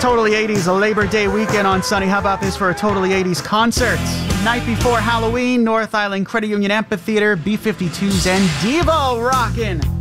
Totally 80s, a Labor Day weekend on Sunny. How about this for a Totally 80s concert? Night before Halloween, North Island Credit Union Amphitheater, B-52s and Devo rockin'.